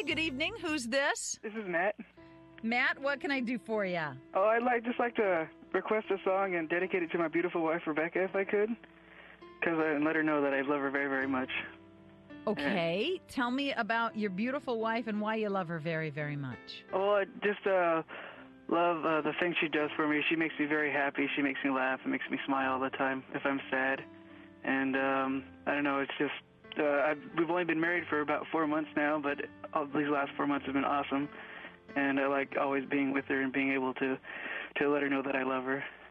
good evening. Who's this? This is Matt. Matt, what can I do for you? Oh, I'd just like to request a song and dedicate it to my beautiful wife, Rebecca, if I could. And let her know that I love her very, very much. Okay. Tell me about your beautiful wife and why you love her very, very much. Oh, I just love the things she does for me. She makes me very happy. She makes me laugh and makes me smile all the time if I'm sad. And I don't know, it's just, we've only been married for about 4 months now, but all these last 4 months have been awesome. And I like always being with her and being able to let her know that I love her.